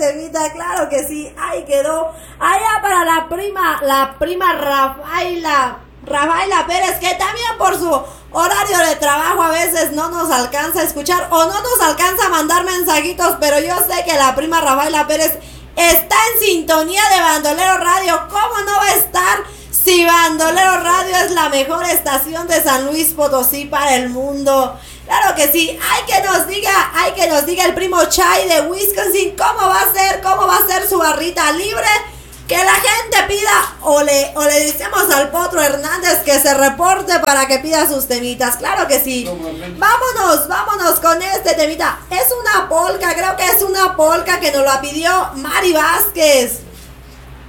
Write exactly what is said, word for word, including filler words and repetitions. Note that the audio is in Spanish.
temita, claro que sí. Ahí quedó. Allá para la prima, la prima Rafaela, Rafaela Pérez, que también por su horario de trabajo a veces no nos alcanza a escuchar o no nos alcanza a mandar mensajitos, pero yo sé que la prima Rafaela Pérez está en sintonía de Bandolero Radio. ¿Cómo no va a estar si Bandolero Radio es la mejor estación de San Luis Potosí para el mundo? Claro que sí. Hay que nos diga, hay que nos diga el primo Chay de Wisconsin cómo va a ser, cómo va a ser su barrita libre. Que la gente pida o le, o le decimos al Potro Hernández que se reporte para que pida sus temitas. Claro que sí. Vámonos, vámonos con este temita. Es una polca, creo que es una polca que nos la pidió Mari Vázquez.